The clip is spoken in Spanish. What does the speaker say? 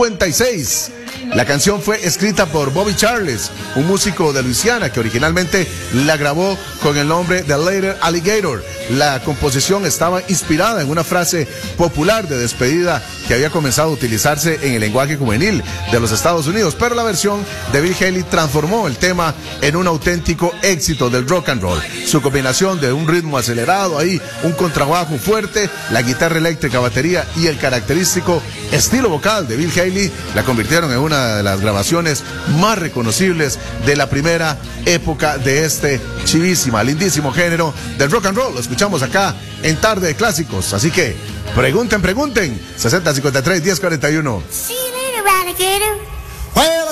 1956. La canción fue escrita por Bobby Charles, un músico de Luisiana que originalmente la grabó con el nombre de Later Alligator. La composición estaba inspirada en una frase popular de despedida que había comenzado a utilizarse en el lenguaje juvenil de los Estados Unidos, pero la versión de Bill Haley transformó el tema en un auténtico éxito del rock and roll. Su combinación de un ritmo acelerado ahí, un contrabajo fuerte, la guitarra eléctrica, batería y el característico estilo vocal de Bill Haley la convirtieron en una de las grabaciones más reconocibles de la primera época de este chivísima, lindísimo género del rock and roll. Lo escuchamos acá en Tarde de Clásicos, así que pregunten, 6053-1041. See you later, alligator.